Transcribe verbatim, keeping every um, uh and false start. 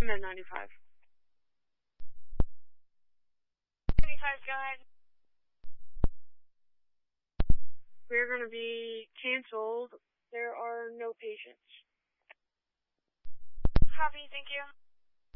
Med ninety-five. ninety-five, go ahead. We're going to be canceled. There are no patients. Copy, thank you.